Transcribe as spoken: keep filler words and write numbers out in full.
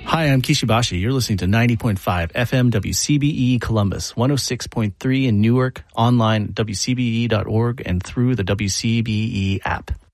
Hi, I'm Kishibashi. You're listening to ninety point five F M W C B E Columbus, one oh six point three in Newark, online at W C B E dot org and through the W C B E app.